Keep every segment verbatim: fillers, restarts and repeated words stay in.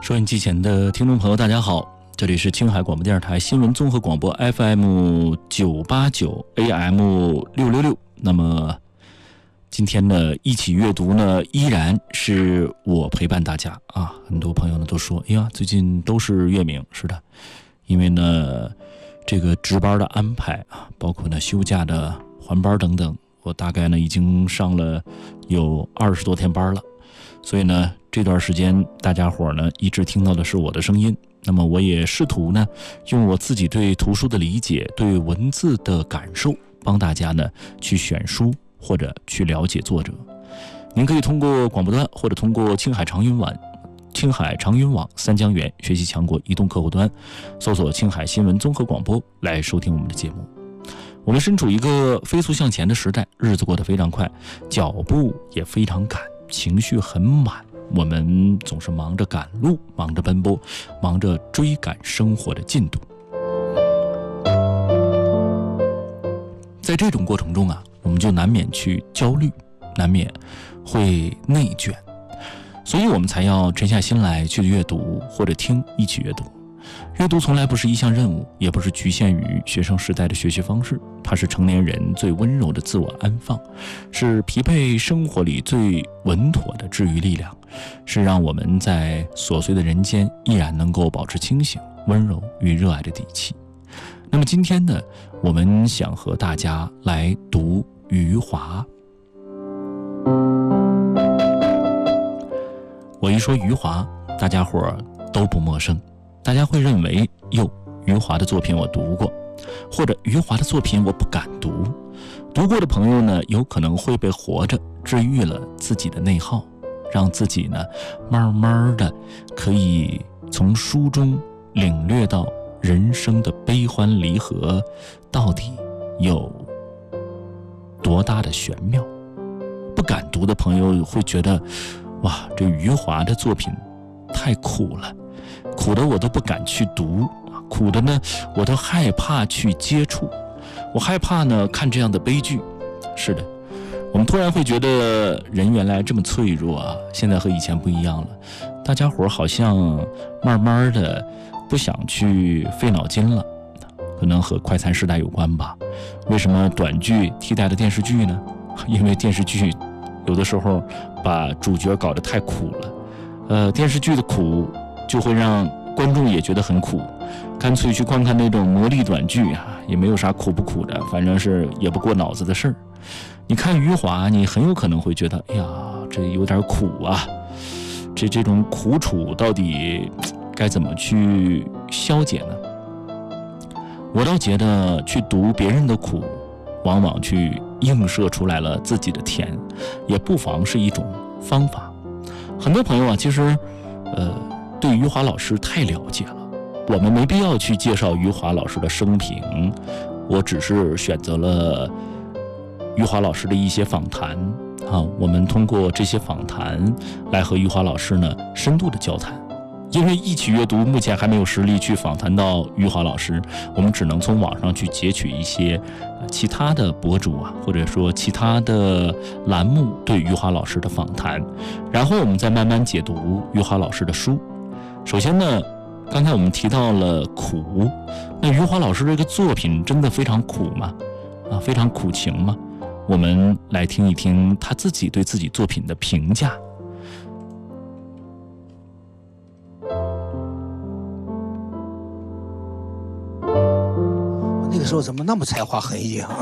收音机前的听众朋友大家好，这里是青海广播电视台新闻综合广播 F M 九八九 A M 六六六。那么今天呢，一起阅读呢依然是我陪伴大家啊。很多朋友呢都说，哎呀，最近都是月明。是的，因为呢这个值班的安排啊，包括呢休假的还班等等，我大概呢已经上了有二十多天班了。所以呢，这段时间大家伙呢一直听到的是我的声音。那么我也试图呢，用我自己对图书的理解、对文字的感受，帮大家呢去选书或者去了解作者。您可以通过广播端或者通过青海长云网、青海长云网三江源学习强国移动客户端，搜索青海新闻综合广播来收听我们的节目。我们身处一个飞速向前的时代，日子过得非常快，脚步也非常赶，情绪很满，我们总是忙着赶路，忙着奔波，忙着追赶生活的进度。在这种过程中啊，我们就难免去焦虑，难免会内卷，所以我们才要沉下心来去阅读或者听一起阅读。阅读从来不是一项任务，也不是局限于学生时代的学习方式，它是成年人最温柔的自我安放，是疲惫生活里最稳妥的治愈力量，是让我们在琐碎的人间依然能够保持清醒、温柔与热爱的底气。那么今天呢，我们想和大家来读余华。我一说余华，大家伙儿都不陌生，大家会认为，哟，余华的作品我读过，或者余华的作品我不敢读。读过的朋友呢，有可能会被活着治愈了自己的内耗，让自己呢慢慢的可以从书中领略到人生的悲欢离合到底有多大的玄妙。不敢读的朋友会觉得，哇，这余华的作品太苦了，苦的我都不敢去读，苦的呢我都害怕去接触，我害怕呢看这样的悲剧。是的，我们突然会觉得人原来这么脆弱啊，现在和以前不一样了，大家伙好像慢慢的不想去费脑筋了，可能和快餐时代有关吧。为什么短剧替代了电视剧呢？因为电视剧有的时候把主角搞得太苦了，呃，电视剧的苦就会让观众也觉得很苦，干脆去观看那种魔力短剧啊，也没有啥苦不苦的，反正是也不过脑子的事儿。你看余华，你很有可能会觉得，哎呀，这有点苦啊，这这种苦楚到底该怎么去消解呢？我倒觉得去读别人的苦，往往去映射出来了自己的甜，也不妨是一种方法。很多朋友啊，其实呃对余华老师太了解了，我们没必要去介绍余华老师的生平，我只是选择了余华老师的一些访谈啊，我们通过这些访谈来和余华老师呢深度的交谈。因为一起阅读目前还没有实力去访谈到余华老师，我们只能从网上去截取一些其他的博主啊，或者说其他的栏目对余华老师的访谈，然后我们再慢慢解读余华老师的书。首先呢，刚才我们提到了苦，那余华老师这个作品真的非常苦吗？啊，非常苦情吗？我们来听一听他自己对自己作品的评价。 那个时候怎么那么才华横溢啊？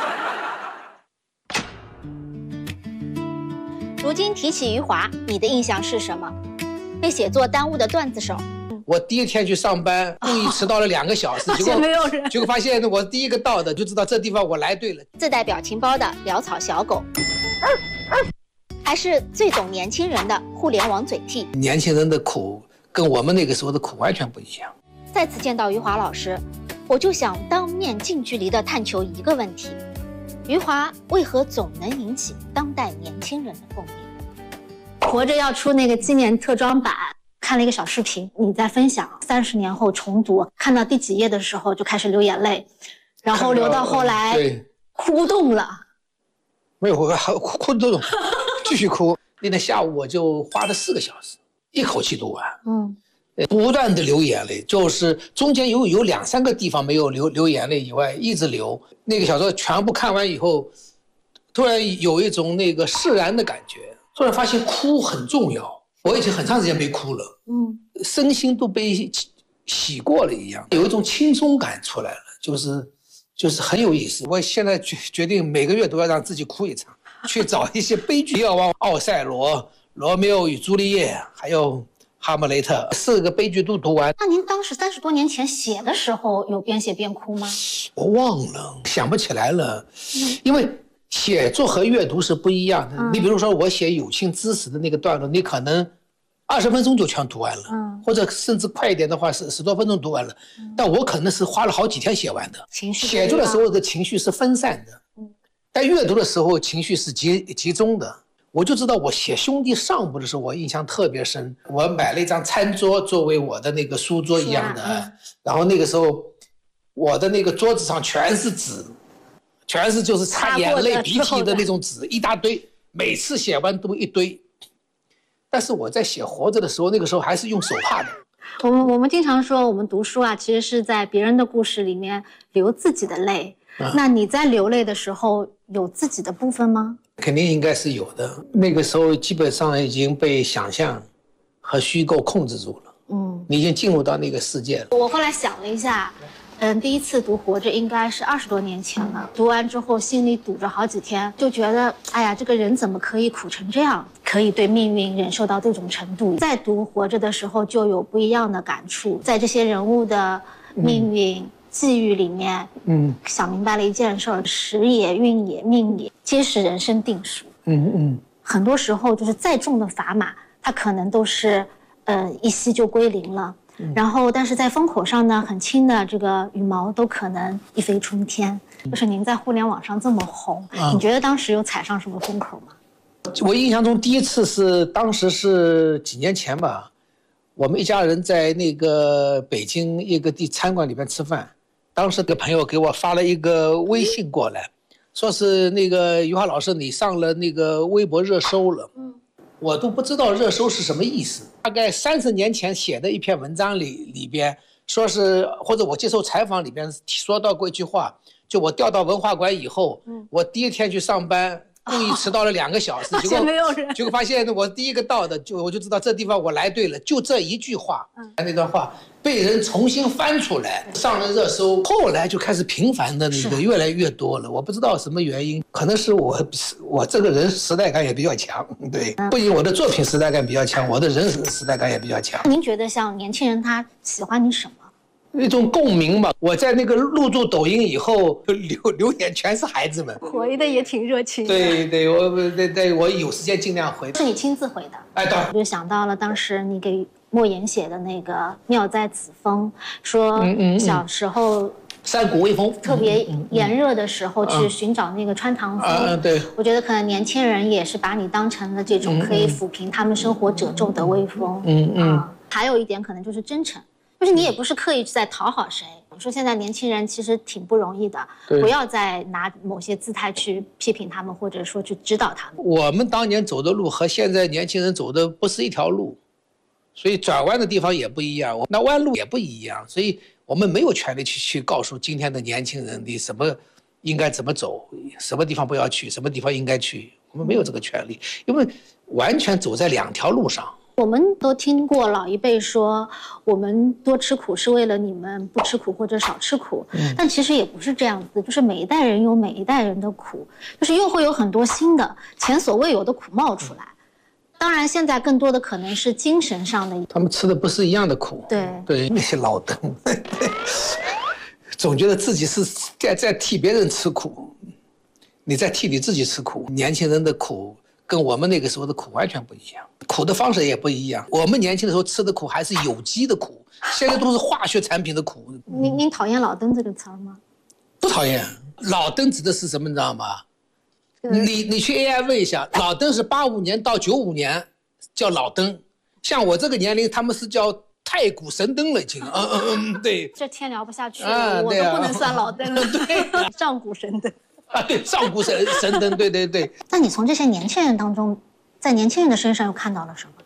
如今提起余华，你的印象是什么？被写作耽误的段子手。 我第一天去上班，故意迟到了两个小时，结果没有人， 结果发现我第一个到的，就知道这地方我来对了。 自带表情包的潦草小狗，还是最懂年轻人的互联网嘴替。 年轻人的苦跟我们那个时候的苦完全不一样。 再次见到余华老师，我就想当面近距离地探求一个问题：余华为何总能引起当代年轻人的共鸣？ 活着要出那个纪念特装版，看了一个小视频，你在分享三十年后重读，看到第几页的时候就开始流眼泪，然后流到后来哭动了。 没有，我哭哭继续哭。那天下午我就花了四个小时，一口气读完。 嗯， 不断的流眼泪，就是中间有有两三个地方没有流流眼泪以外，一直流。那个小说全部看完以后，突然有一种那个释然的感觉，突然发现哭很重要。我已经很长时间没哭了，嗯，身心都被洗过了一样，有一种轻松感出来了，就是就是很有意思。我现在决决定每个月都要让自己哭一场，去找一些悲剧，要往奥赛罗、罗密欧与朱丽叶，还有哈姆雷特四个悲剧都读完。 那您当时三十多年前写的时候，有边写边哭吗？ 我忘了，想不起来了，嗯、因为写作和阅读是不一样的。嗯、你比如说，我写友情知识的那个段落，你可能二十分钟就全读完了，嗯、或者甚至快一点的话，是十多分钟读完了。嗯、但我可能是花了好几天写完的。 情绪写作的时候的情绪是分散的，嗯、但阅读的时候情绪是集集中的。我就知道我写《兄弟上部》的时候，我印象特别深。我买了一张餐桌作为我的那个书桌一样的，啊嗯、然后那个时候我的那个桌子上全是纸，全是就是擦眼泪鼻涕的那种纸，一大堆，每次写完都一堆。但是我在写活着的时候，那个时候还是用手画的。 我们我们经常说，我们读书啊，其实是在别人的故事里面流自己的泪。嗯、那你在流泪的时候，有自己的部分吗？ 肯定应该是有的。那个时候基本上已经被想象和虚构控制住了。嗯，你已经进入到那个世界了。 我后来想了一下。嗯，第一次读《活着》应该是二十多年前了。读完之后，心里堵着好几天，就觉得，哎呀，这个人怎么可以苦成这样，可以对命运忍受到这种程度？在读《活着》的时候，就有不一样的感触，在这些人物的命运、嗯、际遇里面，嗯，想明白了一件事儿：时也、运也、命也，皆是人生定数。嗯嗯，很多时候就是再重的砝码，它可能都是，呃，一吸就归零了。然后，但是在风口上呢，很轻的这个羽毛都可能一飞冲天。就是您在互联网上这么红，嗯、你觉得当时有踩上什么风口吗？ 我印象中第一次是当时是几年前吧，我们一家人在那个北京一个地餐馆里面吃饭，当时个朋友给我发了一个微信过来，说是那个余华老师你上了那个微博热搜了。嗯。我都不知道热搜是什么意思。大概三十年前写的一篇文章里里边说是，或者我接受采访里边说到过一句话，就我调到文化馆以后，嗯、我第一天去上班，故意迟到了两个小时， 哦、结果没有人， 结果发现我第一个到的，就我就知道这地方我来对了，就这一句话，嗯、那段话被人重新翻出来，上了热搜，后来就开始频繁的那个越来越多了。我不知道什么原因，可能是我我这个人时代感也比较强，对，不仅我的作品时代感比较强，我的人时代感也比较强。 您觉得像年轻人他喜欢你什么？ 一种共鸣吧。我在那个入驻抖音以后，留留言全是孩子们， 回的也挺热情的。 对对，我对对，我有时间尽量回。 是你亲自回的？ 哎，对。 我就想到了当时你给莫言写的那个《妙在此风》，说小时候山谷微风， 特别炎热的时候去寻找那个穿堂风。 啊，对。 我觉得可能年轻人也是把你当成了这种可以抚平他们生活褶皱的微风。嗯嗯。还有一点可能就是真诚。就是你也不是刻意在讨好谁。我说现在年轻人其实挺不容易的，不要再拿某些姿态去批评他们，或者说去指导他们。 我们当年走的路和现在年轻人走的不是一条路，所以转弯的地方也不一样，那弯路也不一样，所以我们没有权利去去告诉今天的年轻人你什么应该怎么走，什么地方不要去，什么地方应该去，我们没有这个权利，因为完全走在两条路上。 我们都听过老一辈说，我们多吃苦是为了你们不吃苦或者少吃苦，嗯、但其实也不是这样子，就是每一代人有每一代人的苦，就是又会有很多新的前所未有的苦冒出来。当然，现在更多的可能是精神上的。 他们吃的不是一样的苦。 对对，那些老登，总觉得自己是在在替别人吃苦，你在替你自己吃苦。年轻人的苦跟我们那个时候的苦完全不一样，苦的方式也不一样。我们年轻的时候吃的苦还是有机的苦，现在都是化学产品的苦。 您您讨厌老登这个词儿吗？ 不讨厌。老登指的是什么，你知道吗？你你去 A I 问一下，老登是八五年到九五年叫老登，像我这个年龄，他们是叫太古神灯了已经。嗯嗯嗯，对。 这天聊不下去了，啊、我都不能算老登了。对，上古神灯。 啊，对，上古神神灯，对对对。 那你从这些年轻人当中，在年轻人的身上又看到了什么？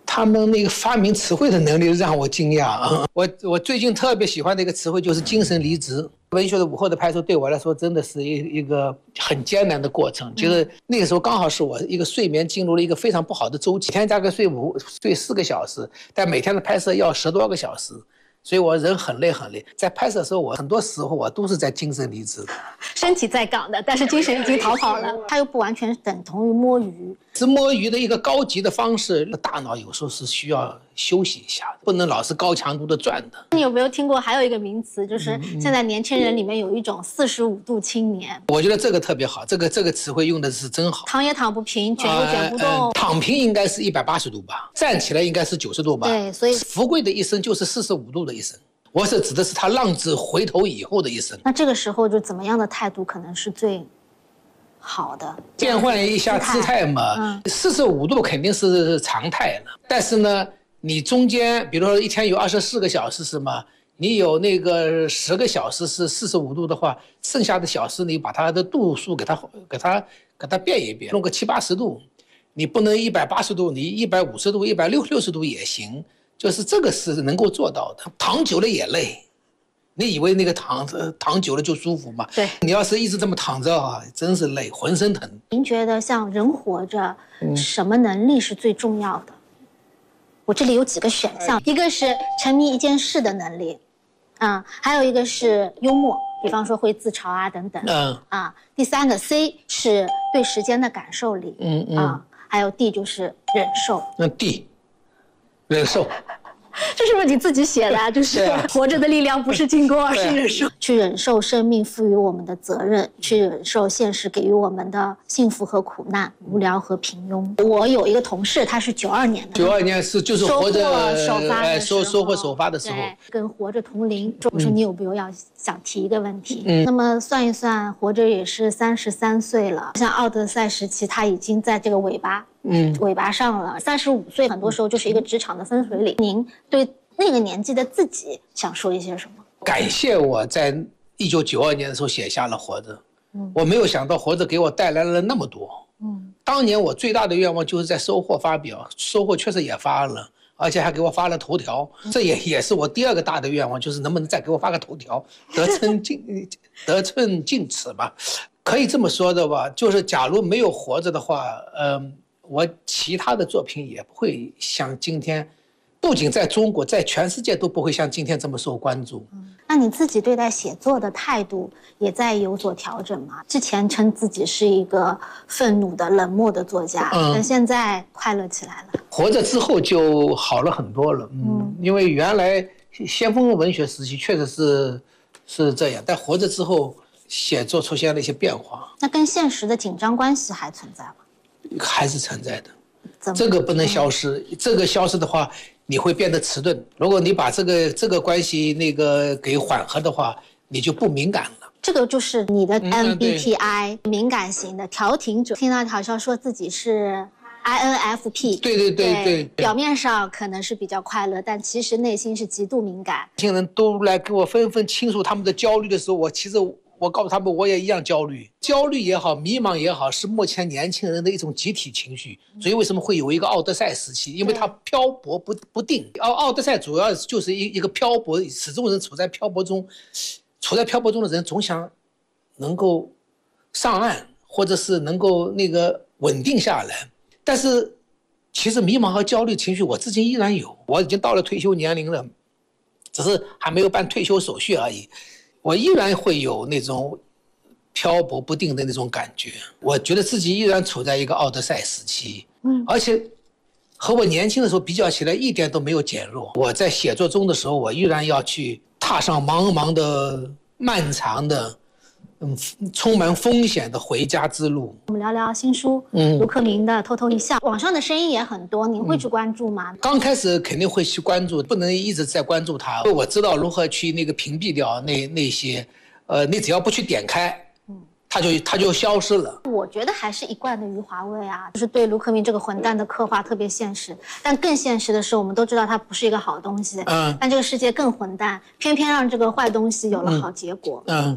他们那个发明词汇的能力让我惊讶。我我最近特别喜欢的一个词汇就是精神离职。文学的午后的拍摄对我来说真的是一一个很艰难的过程，就是那个时候刚好是我一个睡眠进入了一个非常不好的周期，每天大概睡五睡四个小时，但每天的拍摄要十多个小时。所以我人很累很累，在拍摄的时候，我很多时候我都是在精神离职的， 身体在岗的，但是精神已经逃跑了。它又不完全等同于摸鱼， 是摸鱼的一个高级的方式。大脑有时候是需要休息一下的，不能老是高强度的转的。 你有没有听过还有一个名词，就是现在年轻人里面有一种四十五度青年？ 我觉得这个特别好，这个这个词汇用的是真好。 躺也躺不平，卷又卷不动。呃呃、 躺平应该是一百八十度吧，站起来应该是九十度吧。 对，所以福贵的一生就是四十五度的一生。我是指的是他浪子回头以后的一生。 那这个时候就怎么样的态度可能是最好的？ 变换一下姿态嘛，四十五度肯定是常态了。但是呢，你中间比如说一天有二十四个小时是吗？你有那个十个小时是四十五度的话，剩下的小时你把它的度数给它给它给它变一变，弄个七八十度。你不能一百八十度，你一百五十度、一百六六十度也行。就是这个是能够做到的，躺久了也累。你以为那个躺躺久了就舒服吗？ 对， 你要是一直这么躺着啊，真是累，浑身疼。 您觉得像人活着，什么能力是最重要的？我这里有几个选项，一个是沉迷一件事的能力，啊、嗯，还有一个是幽默，比方说会自嘲啊等等，嗯啊，第三个 C 是对时间的感受力，嗯嗯，啊，还有 D 就是忍受。 那 D。忍受， 这是不是你自己写的、啊？就是活着的力量不是进攻，而是忍受。去忍受生命赋予我们的责任，去忍受现实给予我们的幸福和苦难、无聊和平庸。我有一个同事，他是九二年的， 九二年是就是活着首发的收收获首发的时候， 跟活着同龄。我说你有没有要想提一个问题？嗯，那么算一算，活着也是三十三岁了，像奥德赛时期，他已经在这个尾巴。嗯，尾巴上了，三十五岁，很多时候就是一个职场的分水岭。您对那个年纪的自己想说一些什么？ 感谢我在一九九二年的时候写下了《活着》，嗯，我没有想到《活着》给我带来了那么多。嗯，当年我最大的愿望就是在收获发表，收获确实也发了，而且还给我发了头条，这也也是我第二个大的愿望，就是能不能再给我发个头条，得寸进得寸进尺吧。可以这么说的吧，就是假如没有活着的话，嗯、呃。我其他的作品也不会像今天，不仅在中国，在全世界都不会像今天这么受关注。 嗯，那你自己对待写作的态度也在有所调整吗？之前称自己是一个愤怒的、冷漠的作家，嗯，但现在快乐起来了。 活着之后就好了很多了，嗯，嗯因为原来先锋文学时期确实是是这样，但活着之后写作出现了一些变化。 那跟现实的紧张关系还存在吗？ 还是存在的，这个不能消失。这个消失的话，你会变得迟钝。如果你把这个这个关系那个给缓和的话，你就不敏感了。 这个就是你的 M B T I，嗯，敏感型的调停者。听到好像说自己是 I N F P， 对对对 对, 对， 表面上可能是比较快乐，但其实内心是极度敏感。 年轻人都来给我纷纷倾诉他们的焦虑的时候，我其实。我告诉他们，我也一样焦虑，焦虑也好，迷茫也好，是目前年轻人的一种集体情绪。所以为什么会有一个奥德赛时期？因为它漂泊不不定。奥奥德赛主要就是一一个漂泊，始终人处在漂泊中，处在漂泊中的人总想能够上岸，或者是能够那个稳定下来。但是其实迷茫和焦虑情绪我自己依然有，我已经到了退休年龄了，只是还没有办退休手续而已。我依然会有那种漂泊不定的那种感觉，我觉得自己依然处在一个奥德赛时期，嗯，而且和我年轻的时候比较起来一点都没有减弱。我在写作中的时候，我依然要去踏上茫茫的、漫长的、嗯，充满风险的回家之路。 我们聊聊新书，嗯，卢克明的《偷偷一笑》，网上的声音也很多，您会去关注吗？ 嗯、刚开始肯定会去关注，不能一直在关注它。我知道如何去那个屏蔽掉那那些，呃，你只要不去点开，嗯，它就它就消失了。 我觉得还是一贯的余华味啊，就是对卢克明这个混蛋的刻画特别现实，但更现实的是，我们都知道它不是一个好东西，嗯，但这个世界更混蛋，偏偏让这个坏东西有了好结果，嗯。嗯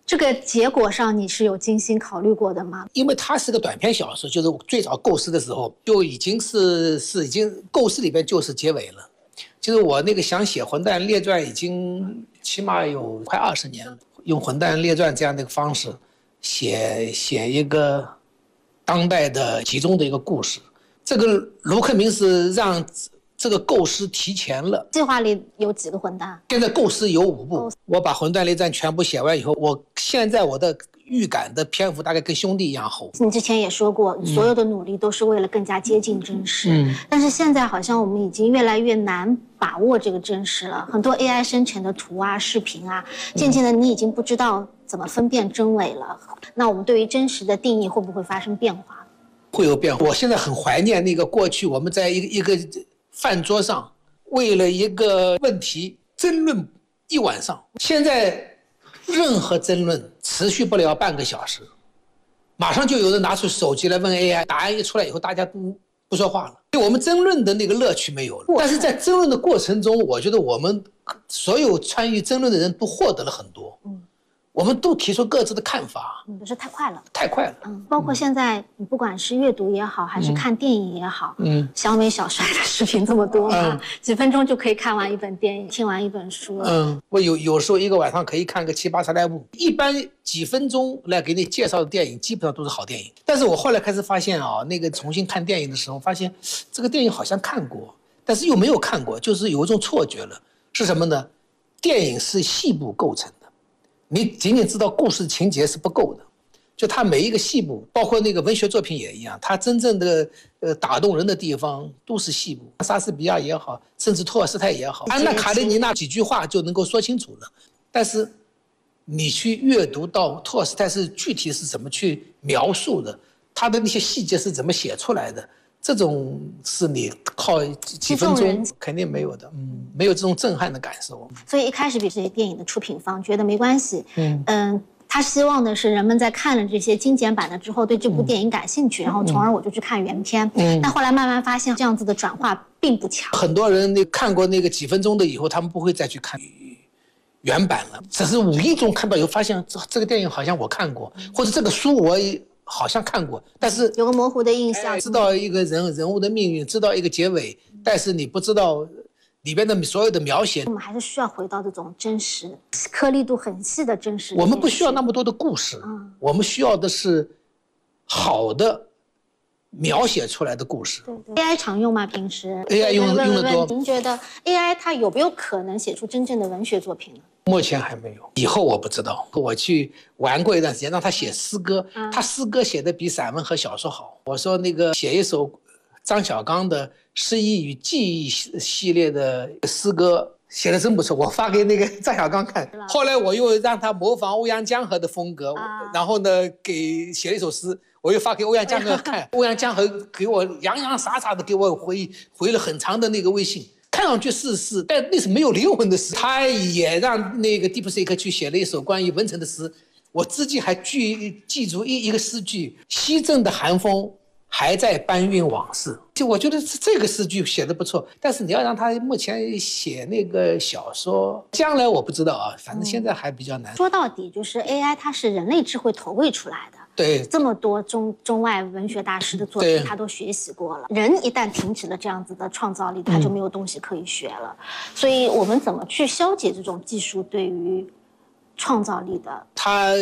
这个结果上你是有精心考虑过的吗？ 因为它是个短篇小说，就是最早构思的时候就已经是是已经构思里边就是结尾了。就是我那个想写《混蛋列传》已经起码有快二十年了，用《混蛋列传》这样的一个方式写写一个当代的集中的一个故事。这个卢克明是让这个构思提前了。 计划里有几个混蛋？ 现在构思有五部，我把《混蛋列传》全部写完以后，我现在我的预感的篇幅大概跟兄弟一样厚。 你之前也说过，所有的努力都是为了更加接近真实。嗯，但是现在好像我们已经越来越难把握这个真实了。很多 A I 生成的图啊、视频啊，渐渐的你已经不知道怎么分辨真伪了。那我们对于真实的定义会不会发生变化？ 会有变化。我现在很怀念那个过去我们在一个一个饭桌上为了一个问题争论一晚上，现在任何争论持续不了半个小时，马上就有人拿出手机来问 A I， 答案一出来以后大家都不说话了，对我们争论的那个乐趣没有了。但是在争论的过程中，我觉得我们所有参与争论的人都获得了很多。嗯，我们都提出各自的看法。 嗯，就是太快了， 太快了。 嗯，包括现在你不管是阅读也好，还是看电影也好，嗯，小美小帅的视频这么多嘛，嗯，几分钟就可以看完一本电影，听完一本书。 嗯，我有有时候一个晚上可以看个七八十来部，一般几分钟来给你介绍的电影基本上都是好电影。但是我后来开始发现啊，那个重新看电影的时候，发现这个电影好像看过，但是又没有看过，就是有一种错觉了。是什么呢？电影是细部构成的，你仅仅知道故事情节是不够的。就它每一个细部，包括那个文学作品也一样，它真正的呃打动人的地方都是细部。莎士比亚也好，甚至托尔斯泰也好，安娜卡列尼娜几句话就能够说清楚了。但是你去阅读到托尔斯泰是具体是怎么去描述的，他的那些细节是怎么写出来的，这种是你靠几分钟肯定没有的，嗯，没有这种震撼的感受。 所以一开始比这些电影的出品方觉得没关系，嗯嗯。他希望的是人们在看了这些精简版的之后对这部电影感兴趣，嗯，然后从而我就去看原片。嗯，但后来慢慢发现这样子的转化并不强。很多人那看过那个几分钟的以后，他们不会再去看原版了，只是无意中看到以后发现这这个电影好像我看过，或者这个书我也好像看过，但是有个模糊的印象。 知道一个人人物的命运，知道一个结尾，但是你不知道里边的所有的描写。 我们还是需要回到这种真实、颗粒度很细的真实。 我们不需要那么多的故事，嗯，我们需要的是好的描写出来的故事。 对对 ，A I 常用吗？平时 A I 用用得多。 您觉得 A I 它有没有可能写出真正的文学作品呢？ 目前还没有，以后我不知道。我去玩过一段时间，让他写诗歌，嗯，他诗歌写的比散文和小说好。我说那个写一首张小刚的诗意与记忆系列的诗歌写的真不错，我发给那个张小刚看。后来我又让他模仿欧阳江河的风格，啊，然后呢给写了一首诗，我又发给欧阳江河看。欧阳江河给我洋洋洒洒的给我回回了很长的那个微信，看上去是诗，但那是没有灵魂的诗。他也让那个 DeepSeek 去写了一首关于文成的诗，我至今还记记住一一个诗句：西镇的寒风还在搬运往事。就我觉得这个诗句写的不错，但是你要让他目前写那个小说，将来我不知道啊，反正现在还比较难。 嗯，说到底就是 A I 它是人类智慧投喂出来的。 对， 这么多中中外文学大师的作品他都学习过了。人一旦停止了这样子的创造力，他就没有东西可以学了。嗯，所以我们怎么去消解这种技术对于创造力的？ 他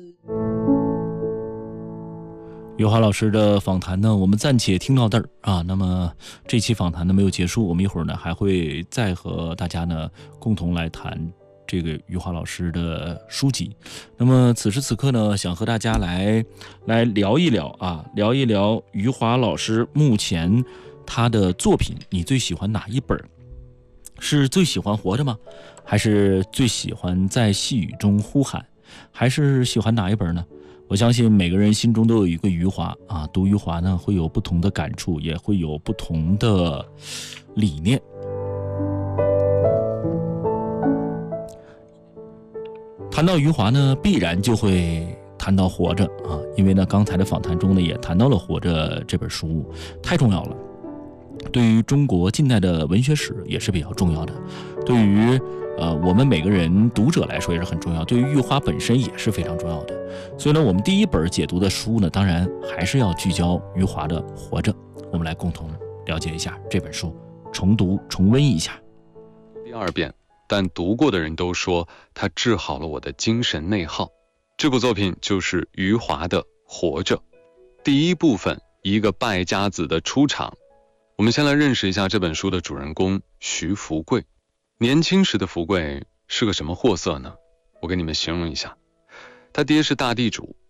余华老师的访谈呢，我们暂且听到这儿啊。那么这期访谈呢没有结束，我们一会儿呢还会再和大家呢共同来谈这个余华老师的书籍。那么此时此刻呢，想和大家来来聊一聊啊，聊一聊余华老师目前他的作品，你最喜欢哪一本？是最喜欢活着吗？还是最喜欢在细雨中呼喊？还是喜欢哪一本呢？我相信每个人心中都有一个余华啊，读余华呢会有不同的感触，也会有不同的理念。谈到余华呢，必然就会谈到活着啊，因为呢刚才的访谈中呢也谈到了活着这本书，太重要了，对于中国近代的文学史也是比较重要的，对于呃，我们每个人读者来说也是很重要，对于余华本身也是非常重要的。所以呢，我们第一本解读的书呢，当然还是要聚焦余华的《活着》，我们来共同了解一下这本书，重读重温一下。 第二遍，但读过的人都说它治好了我的精神内耗。这部作品就是余华的《活着》。第一部分，一个败家子的出场。我们先来认识一下这本书的主人公徐福贵。年轻时的福贵是个什么货色呢？我给你们形容一下，他爹是大地主，